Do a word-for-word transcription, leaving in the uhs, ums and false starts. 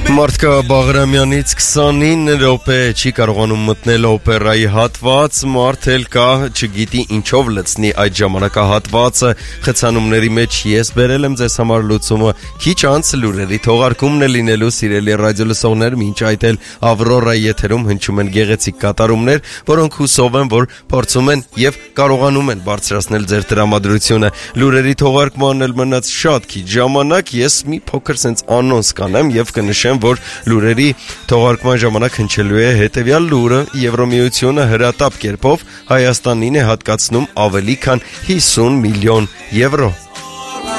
Մարդկա Բաղրամյանից քսանինը րոպե չի կարողանում մտնել օպերայի հատված, մարդ էլ կա, չգիտի ինչով լցնի այդ ժամանակահատվածը, խցանումների մեջ ես բերել եմ ձեզ համար լուծումը, քիչ անց լուրերի թողարկումն է լինելու, սիրելի ռադիոլսողներ, մինչ այդ էլ Ավրորայի եթերում հնչում են գեղեցիկ կատարումներ, որոնք հուսով են, որ փորձում են եւ կարողանում են բարձրացնել ձեր տրամադրությունը։ Լուրերի թողարկման էլ մնաց շատ քիչ ժամանակ, ես մի փոքր sense անոնս կանեմ եւ կնշեմ, որ լուրերի թողարկման ժամանակ հնչելու է հետևյալ լուրը. Եվրոմիությունը հրատապ կերպով Հայաստանին է հատկացնում ավելի քան հիսուն միլիոն եվրո։